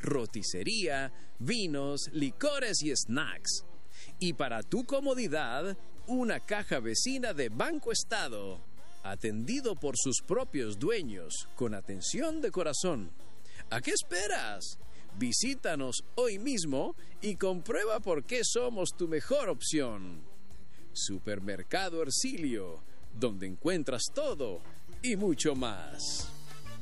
roticería, vinos, licores y snacks. Y para tu comodidad, una caja vecina de Banco Estado, atendido por sus propios dueños, con atención de corazón. ¿A qué esperas? Visítanos hoy mismo y comprueba por qué somos tu mejor opción. Supermercado Hercilio, donde encuentras todo y mucho más.